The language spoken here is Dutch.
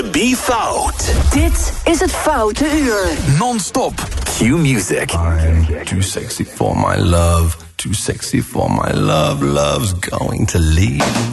to be fout. Dit is het Foute Uur. Non-stop. Q-music. I'm too sexy for my love. Too sexy for my love. Love's going to leave.